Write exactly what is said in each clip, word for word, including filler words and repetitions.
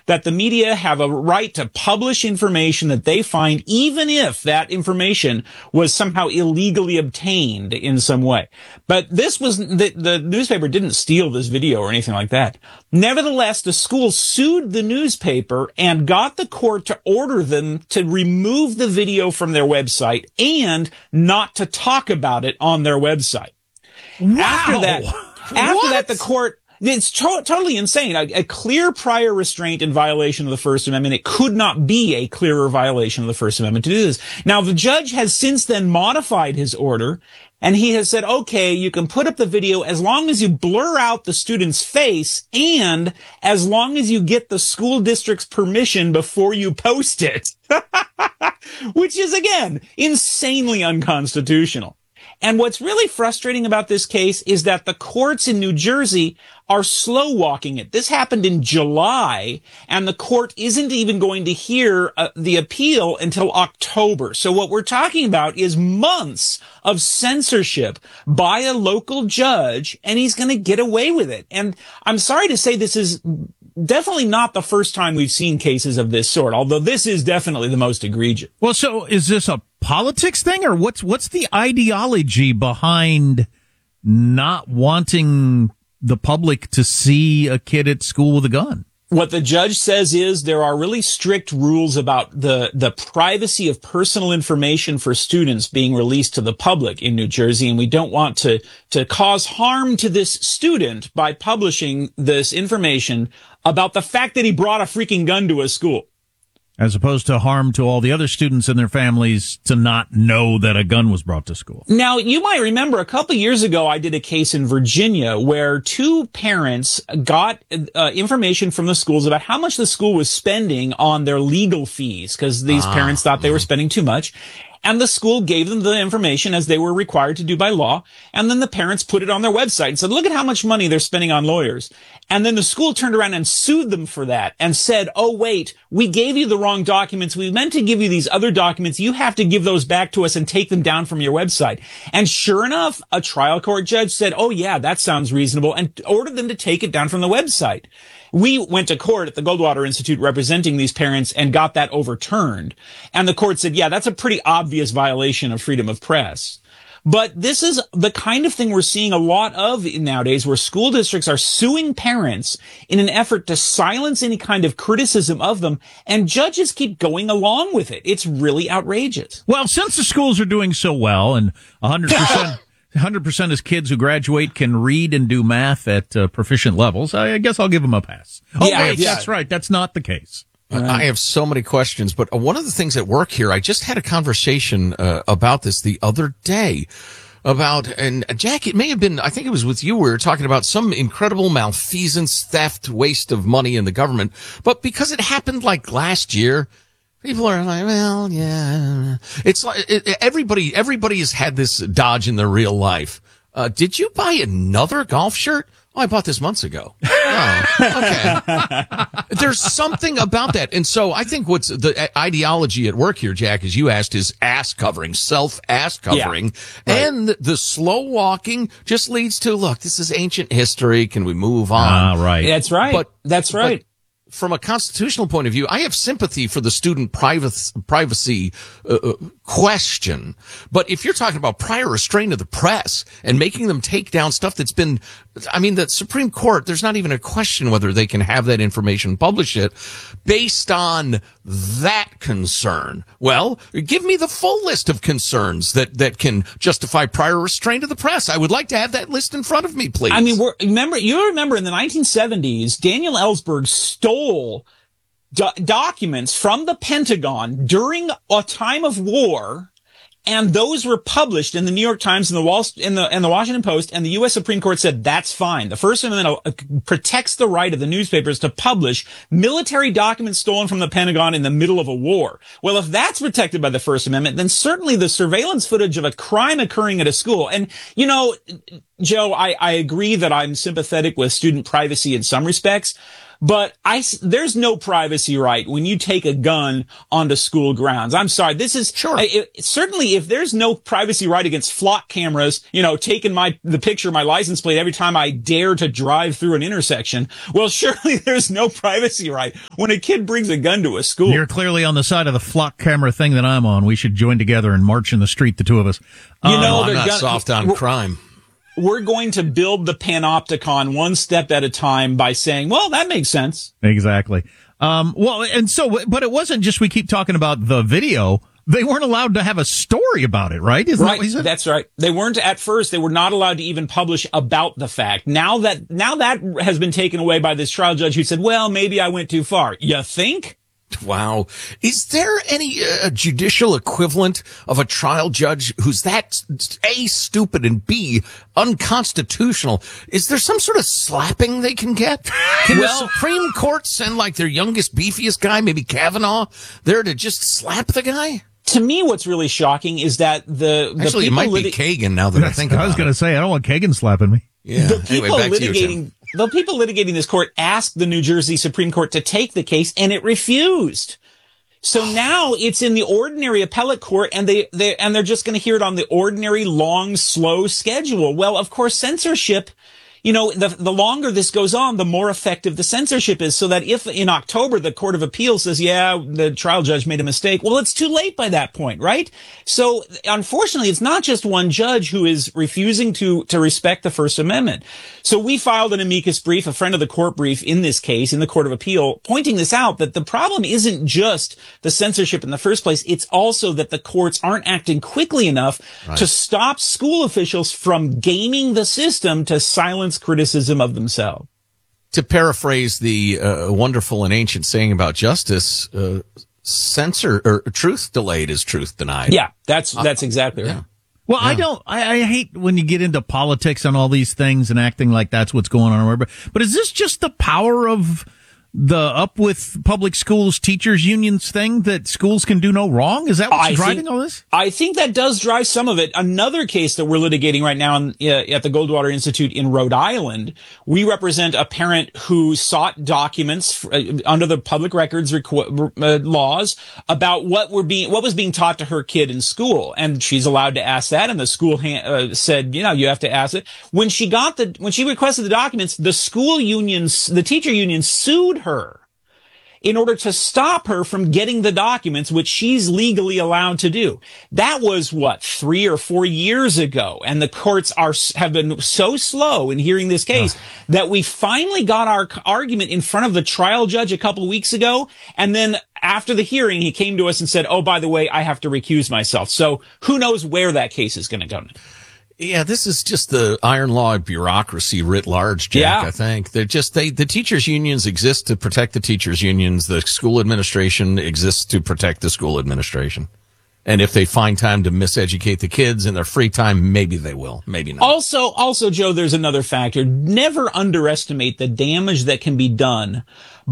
that the media have a right to publish information that they find, even if that information was somehow illegally obtained in some way. But this was, the, the newspaper didn't steal this video or anything like that. Nevertheless, the school sued the newspaper and got the court to order them to remove the video from their website and not to talk about it on their website. Wow. After that, after What? that, the court, it's to- totally insane. A, a clear prior restraint in violation of the First Amendment. It could not be a clearer violation of the First Amendment to do this. Now, the judge has since then modified his order, and he has said, okay, you can put up the video as long as you blur out the student's face and as long as you get the school district's permission before you post it. Which is, again, insanely unconstitutional. And what's really frustrating about this case is that the courts in New Jersey are slow walking it. This happened in July, and the court isn't even going to hear uh, the appeal until October. So what we're talking about is months of censorship by a local judge, and he's going to get away with it. And I'm sorry to say this is definitely not the first time we've seen cases of this sort, although this is definitely the most egregious. Well, so is this a politics thing, or what's what's the ideology behind not wanting the public to see a kid at school with a gun? What the judge says is there are really strict rules about the, the privacy of personal information for students being released to the public in New Jersey, and we don't want to, to cause harm to this student by publishing this information about the fact that he brought a freaking gun to a school. As opposed to harm to all the other students and their families to not know that a gun was brought to school. Now, you might remember a couple years ago, I did a case in Virginia where two parents got uh, information from the schools about how much the school was spending on their legal fees, because these ah, parents thought they were spending too much. And the school gave them the information as they were required to do by law. And then the parents put it on their website and said, look at how much money they're spending on lawyers. And then the school turned around and sued them for that and said, oh, wait, we gave you the wrong documents. We meant to give you these other documents. You have to give those back to us and take them down from your website. And sure enough, a trial court judge said, oh, yeah, that sounds reasonable, and ordered them to take it down from the website. We went to court at the Goldwater Institute representing these parents and got that overturned. And the court said, yeah, that's a pretty obvious violation of freedom of press. But this is the kind of thing we're seeing a lot of nowadays, where school districts are suing parents in an effort to silence any kind of criticism of them, and judges keep going along with it. It's really outrageous. Well, since the schools are doing so well and one hundred percent... one hundred percent of kids who graduate can read and do math at uh, proficient levels, I, I guess I'll give them a pass. Oh, yeah, wait, yeah. that's right. That's not the case. Right. I have so many questions, but one of the things at work here, I just had a conversation uh, about this the other day. About, and Jack, it may have been, I think it was with you, we were talking about some incredible malfeasance, theft, waste of money in the government. But because it happened like last year, people are like, well, yeah. It's like, it, everybody, everybody has had this dodge in their real life. Uh, did you buy another golf shirt? Oh, I bought this months ago. Oh, okay. There's something about that. And so I think what's the ideology at work here, Jack, as you asked, is ass covering, self ass covering. Yeah, right. And the slow walking just leads to, look, this is ancient history. Can we move on? Ah, right. That's right. But that's right. But, from a constitutional point of view, I have sympathy for the student privacy, privacy uh, question. But if you're talking about prior restraint of the press and making them take down stuff that's been, I mean, the Supreme Court, there's not even a question whether they can have that information, publish it based on that concern. Well, give me the full list of concerns that, that can justify prior restraint of the press. I would like to have that list in front of me, please. I mean, we're, remember, you remember in the nineteen seventies, Daniel Ellsberg stole Do- documents from the Pentagon during a time of war, and those were published in the New York Times and the Wall in the and the Washington Post, and the U S Supreme Court said that's fine. The First Amendment protects the right of the newspapers to publish military documents stolen from the Pentagon in the middle of a war. Well, if that's protected by the First Amendment, then certainly the surveillance footage of a crime occurring at a school, and you know, Joe, I, I agree that I'm sympathetic with student privacy in some respects. But I, there's no privacy right when you take a gun onto school grounds. I'm sorry. This is sure. It, certainly if there's no privacy right against flock cameras, you know, taking my, the picture of my license plate every time I dare to drive through an intersection. Well, surely there's no privacy right when a kid brings a gun to a school. You're clearly on the side of the flock camera thing that I'm on. We should join together and march in the street, the two of us. You know, um, I'm not gonna, soft on crime. We're going to build the panopticon one step at a time by saying, well, that makes sense. Exactly. Um, well, and so, but it wasn't just we keep talking about the video. They weren't allowed to have a story about it, right? Isn't right. that what he said? That's right. They weren't at first. They were not allowed to even publish about the fact. Now that, now that has been taken away by this trial judge who said, well, maybe I went too far. You think? Wow. Is there any uh, judicial equivalent of a trial judge who's that A, stupid, and B, unconstitutional? Is there some sort of slapping they can get? Can well, the Supreme Court send like their youngest, beefiest guy, maybe Kavanaugh, there to just slap the guy? To me, what's really shocking is that the, the Actually, it might lit- be Kagan now that I think about it. I was going to say, I don't want Kagan slapping me. Yeah. The people anyway, litigating, the people litigating this court asked the New Jersey Supreme Court to take the case, and it refused. So now it's in the ordinary appellate court, and they, they and they're just going to hear it on the ordinary long, slow schedule. Well, of course, censorship. You know, the the longer this goes on, the more effective the censorship is. So that if in October the Court of Appeals says, yeah, the trial judge made a mistake, well, it's too late by that point, right? So unfortunately, it's not just one judge who is refusing to to respect the First Amendment. So we filed an amicus brief, a friend of the court brief in this case, in the Court of Appeal, pointing this out, that the problem isn't just the censorship in the first place. It's also that the courts aren't acting quickly enough right. to stop school officials from gaming the system to silence criticism of themselves. To paraphrase the uh, wonderful and ancient saying about justice, uh, censor or truth delayed is truth denied. Yeah, that's that's exactly right. Yeah. Well, yeah. I don't. I, I hate when you get into politics and all these things and acting like that's what's going on. But but is this just the power of the Up With Public Schools Teachers Unions thing that schools can do no wrong? Is that what's I driving think, all this? I think that does drive some of it. Another case that we're litigating right now in, uh, at the Goldwater Institute in Rhode Island, we represent a parent who sought documents uh, under the public records requ- uh, laws about what were being what was being taught to her kid in school, and she's allowed to ask that. And the school ha- uh, said, you know, you have to ask it. When she got the when she requested the documents, the school unions, the teacher union, sued her in order to stop her from getting the documents, which she's legally allowed to do. That was what, three or four years ago. And the courts are, have been so slow in hearing this case oh. that we finally got our argument in front of the trial judge a couple of weeks ago. And then after the hearing, he came to us and said, oh, by the way, I have to recuse myself. So who knows where that case is going to go. Yeah, this is just the iron law bureaucracy writ large, Jack, yeah. I think. They're just, they, the teachers unions exist to protect the teachers unions. The school administration exists to protect the school administration. And if they find time to miseducate the kids in their free time, maybe they will, maybe not. Also, also, Joe, there's another factor. Never underestimate the damage that can be done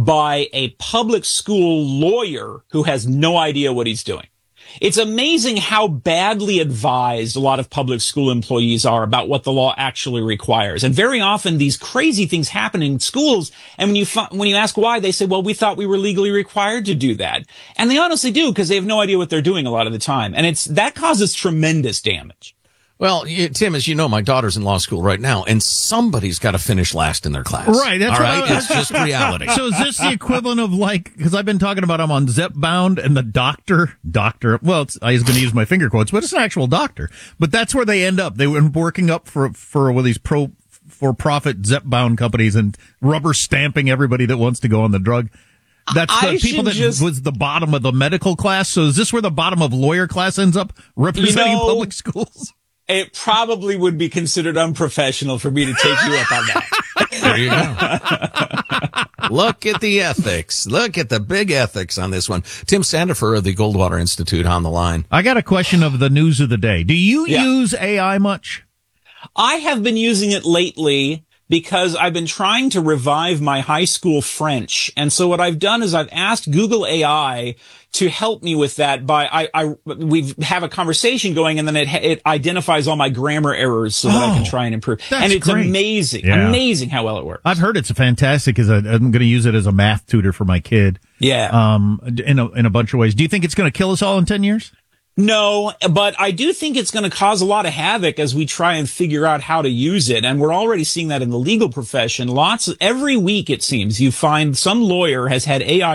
by a public school lawyer who has no idea what he's doing. It's amazing how badly advised a lot of public school employees are about what the law actually requires. And very often these crazy things happen in schools. And when you when you ask why, they say, well, we thought we were legally required to do that. And they honestly do, because they have no idea what they're doing a lot of the time. And it's that causes tremendous damage. Well, you, Tim, as you know, my daughter's in law school right now, and somebody's got to finish last in their class. Right. That's all right. I, it's just reality. So is this the equivalent of like, because I've been talking about I'm on Zepbound and the doctor, doctor, well, it's, I was going to use my finger quotes, but it's an actual doctor. But that's where they end up. They were working up for, for one of these pro, for-profit Zepbound companies and rubber stamping everybody that wants to go on the drug. That's the I people that just, was the bottom of the medical class. So is this where the bottom of lawyer class ends up representing you know, public schools? It probably would be considered unprofessional for me to take you up on that. There you go. Look at the ethics. Look at the big ethics on this one. Tim Sandifer of the Goldwater Institute on the line. I got a question of the news of the day. Do you yeah. use A I much? I have been using it lately because I've been trying to revive my high school French. And so what I've done is I've asked Google A I to help me with that by, I, I, we have a conversation going and then it, it identifies all my grammar errors so that Oh, I can try and improve. that's And it's great. amazing, Yeah. amazing how well it works. I've heard it's fantastic because I'm going to use it as a math tutor for my kid. Yeah. Um, in a, in a bunch of ways. Do you think it's going to kill us all in ten years? No, but I do think it's going to cause a lot of havoc as we try and figure out how to use it. And we're already seeing that in the legal profession. Lots, every week it seems, you find some lawyer has had A I